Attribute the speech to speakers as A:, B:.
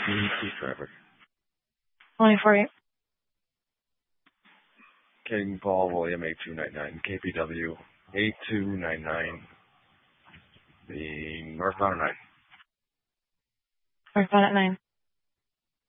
A: Chief driver.
B: 2048.
A: King Paul William 8299, KPW 8299, the northbound 9.
B: Northbound at 9.